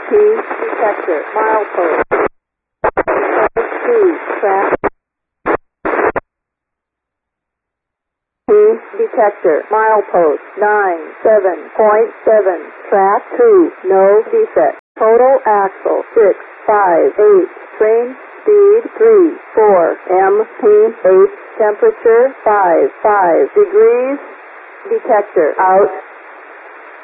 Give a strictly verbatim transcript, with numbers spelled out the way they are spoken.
P detector, milepost. two, track. P detector, milepost, nine seven point seven, track two, no defect. Total axle, six five eight, train speed, three four, M P eight, temperature, five five degrees, detector, out.